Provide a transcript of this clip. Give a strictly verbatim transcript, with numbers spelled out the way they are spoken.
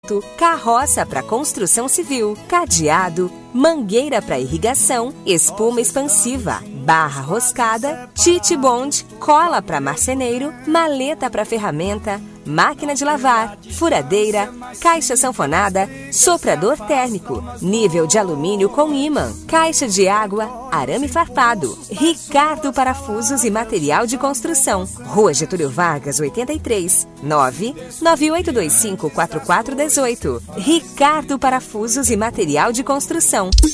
concreto, carroça para construção civil, cadeado, mangueira para irrigação, espuma expansiva, barra roscada, tite bond, cola para marceneiro, maleta para ferramenta, máquina de lavar, furadeira, caixa sanfonada, soprador térmico, nível de alumínio com ímã, caixa de água, arame farpado. Ricardo Parafusos e Material de Construção. Rua Getúlio Vargas, oitenta e três, nove nove oito dois cinco quatro quatro um oito. Ricardo Parafusos e Material de Construção.